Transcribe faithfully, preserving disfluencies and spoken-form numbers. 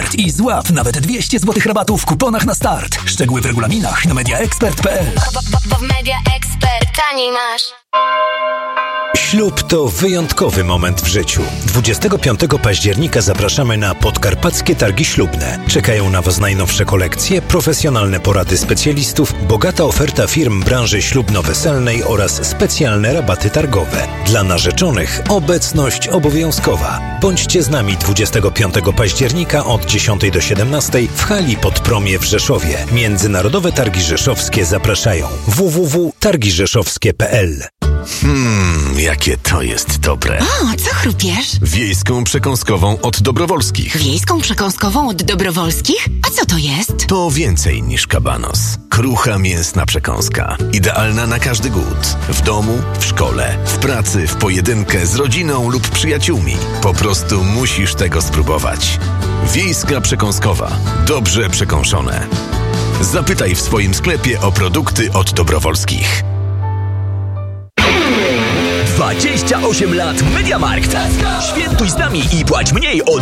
Expert i złap nawet dwieście złotych rabatu w kuponach na start. Szczegóły w regulaminach na media expert kropka p l. Bo w Media Expert taniej masz. Ślub to wyjątkowy moment w życiu. dwudziestego piątego października zapraszamy na Podkarpackie Targi Ślubne. Czekają na Was najnowsze kolekcje, profesjonalne porady specjalistów, bogata oferta firm branży ślubno-weselnej oraz specjalne rabaty targowe. Dla narzeczonych obecność obowiązkowa. Bądźcie z nami dwudziestego piątego października od dziesiątej do siedemnastej w hali Podpromie w Rzeszowie. Międzynarodowe Targi Rzeszowskie zapraszają. w w w kropka targi rzeszowskie kropka p l. Mmm, jakie to jest dobre. O, co chrupiesz? Wiejską przekąskową od Dobrowolskich. Wiejską przekąskową od Dobrowolskich? A co to jest? To więcej niż kabanos. Krucha mięsna przekąska. Idealna na każdy głód. W domu, w szkole, w pracy, w pojedynkę, z rodziną lub przyjaciółmi. Po prostu musisz tego spróbować. Wiejska przekąskowa. Dobrze przekąszone. Zapytaj w swoim sklepie o produkty od Dobrowolskich. dwadzieścia osiem lat MediaMarkt. Świętuj z nami i płać mniej o